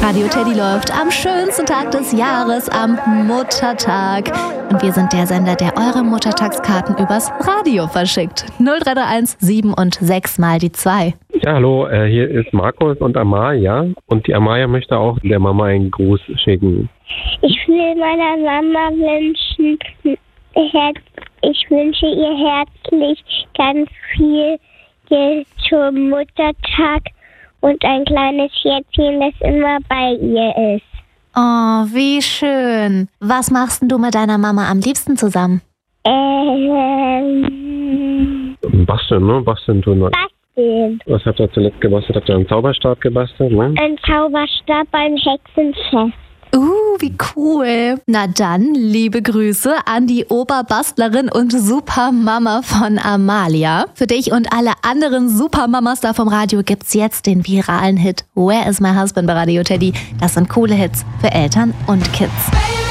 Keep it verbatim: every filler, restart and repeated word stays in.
Radio Teddy läuft am schönsten Tag des Jahres, am Muttertag. Und wir sind der Sender, der eure Muttertagskarten übers Radio verschickt. null drei drei eins sieben und sechs mal die zwei. Ja, hallo, äh, hier ist Markus und Amalia. Und die Amalia möchte auch der Mama einen Gruß schicken. Ich will meiner Mama wünschen, ich wünsche ihr herzlich ganz viel zum Muttertag und ein kleines Herzchen, das immer bei ihr ist. Oh, wie schön. Was machst denn du mit deiner Mama am liebsten zusammen? Ähm... Basteln, ne? Basteln tun wir. Basteln. Was habt ihr zuletzt gebastelt? Habt ihr einen Zauberstab gebastelt, ne? Ein Zauberstab beim Hexenfest. Uh, wie cool. Na dann, liebe Grüße an die Oberbastlerin und Supermama von Amalia. Für dich und alle anderen Supermamas da vom Radio gibt's jetzt den viralen Hit Where is my husband bei Radio Teddy. Das sind coole Hits für Eltern und Kids.